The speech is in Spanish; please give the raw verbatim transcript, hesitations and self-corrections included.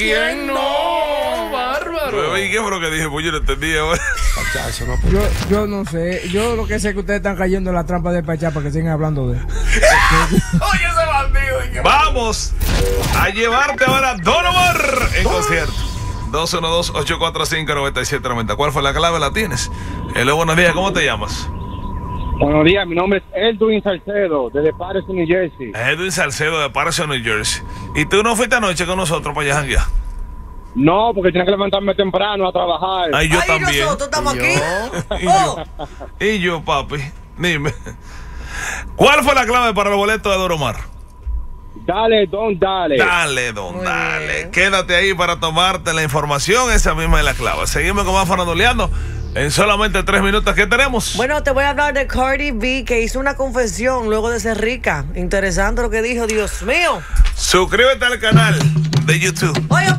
¿Quién no? Bárbaro. ¿Y qué fue lo que dije? Pues yo no entendí ahora. Pachacho, no, yo, yo no sé. Yo lo que sé es que ustedes están cayendo en la trampa de Pachá para que sigan hablando de él. Oye, ese bandido. Vamos a llevarte ahora a Don Omar en concierto. dos uno dos, ocho cuatro cinco, nueve siete nueve cero. ¿Cuál fue la clave? ¿La tienes? Hello, buenos días. ¿Cómo te llamas? Buenos días, mi nombre es Edwin Salcedo, desde Patterson, New Jersey. Edwin Salcedo de Patterson, New Jersey. ¿Y tú no fuiste anoche con nosotros para allá janguear? No, porque tenía que levantarme temprano a trabajar. Ay, yo Ay, también. nosotros estamos ¿Y aquí. yo? ¿Y, yo? ¿Y yo, papi? Dime. ¿Cuál fue la clave para los boletos de Don Omar? Dale, don, dale. Dale, don, Muy dale. bien. Quédate ahí para tomarte la información. Esa misma es la clave. Seguimos con más faranduleando. En solamente tres minutos, ¿qué tenemos? Bueno, te voy a hablar de Cardi B, que hizo una confesión luego de ser rica. Interesante lo que dijo, Dios mío. Suscríbete al canal de YouTube. Oye,